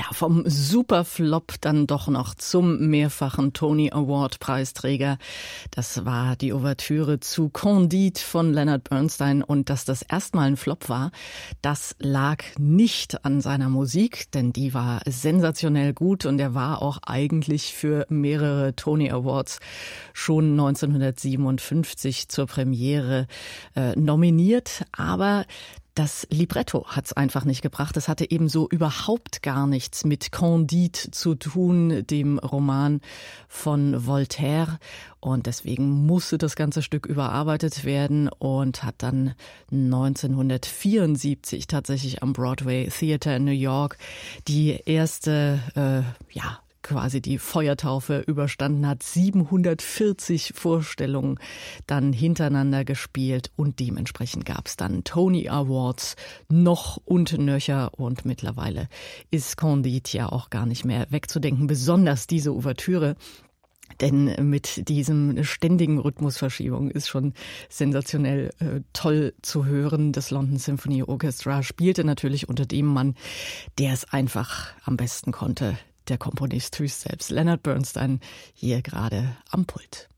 Ja, vom Superflop dann doch noch zum mehrfachen Tony Award Preisträger. Das war die Ouvertüre zu Candide von Leonard Bernstein. Und dass das erstmal ein Flop war, das lag nicht an seiner Musik, denn die war sensationell gut und er war auch eigentlich für mehrere Tony Awards schon 1957 zur Premiere nominiert. Aber das Libretto hat's einfach nicht gebracht. Es hatte ebenso überhaupt gar nichts mit Candide zu tun, dem Roman von Voltaire. Und deswegen musste das ganze Stück überarbeitet werden und hat dann 1974 tatsächlich am Broadway Theater in New York die erste, quasi die Feuertaufe überstanden, hat 740 Vorstellungen dann hintereinander gespielt und dementsprechend gab es dann Tony Awards noch und nöcher und mittlerweile ist Candide ja auch gar nicht mehr wegzudenken, besonders diese Ouvertüre. Denn mit diesem ständigen Rhythmusverschiebung ist schon sensationell toll zu hören. Das London Symphony Orchestra spielte natürlich unter dem Mann, der es einfach am besten konnte. Der Komponist höchst selbst, Leonard Bernstein, hier gerade am Pult.